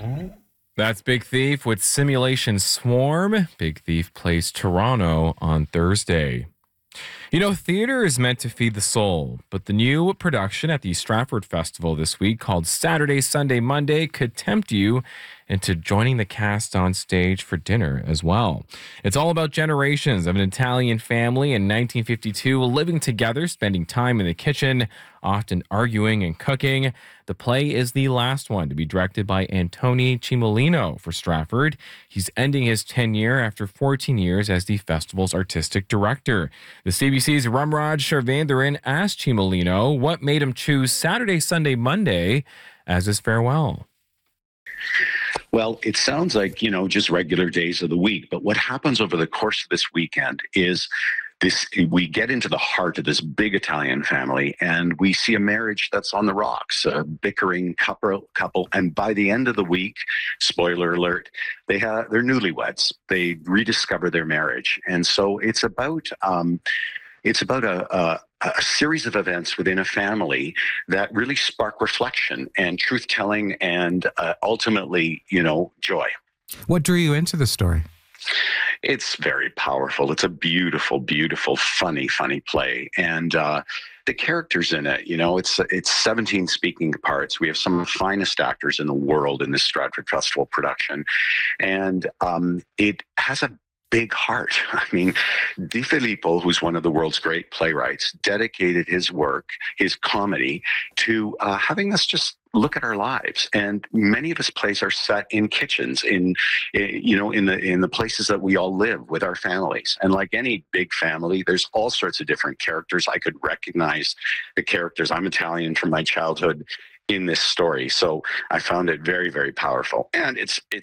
That's Big Thief with Simulation Swarm. Big Thief plays Toronto on Thursday. You know, theater is meant to feed the soul, but the new production at the Stratford Festival this week called Saturday, Sunday, Monday could tempt you into joining the cast on stage for dinner as well. It's all about generations of an Italian family in 1952 living together, spending time in the kitchen, often arguing and cooking. The play is the last one to be directed by Antoni Cimolino for Stratford. He's ending his tenure after 14 years as the festival's artistic director. The CBC's Ramraj Sharvandaran asked Cimolino what made him choose Saturday, Sunday, Monday as his farewell. Well, it sounds like, just regular days of the week. But what happens over the course of this weekend is we get into the heart of this big Italian family and we see a marriage that's on the rocks, a bickering couple. And by the end of the week, spoiler alert, they're newlyweds. They rediscover their marriage. And so it's about a series of events within a family that really spark reflection and truth-telling and ultimately, joy. What drew you into the story? It's very powerful. It's a beautiful, beautiful, funny play. And the characters in it, it's 17 speaking parts. We have some of the finest actors in the world in this Stratford Festival production. And it has a big heart. I mean, Di Filippo, who's one of the world's great playwrights, dedicated his work, his comedy, to having us just look at our lives. And many of his plays are set in kitchens, in the places that we all live with our families. And like any big family, there's all sorts of different characters. I could recognize the characters. I'm Italian from my childhood in this story. So I found it very, very powerful. And it's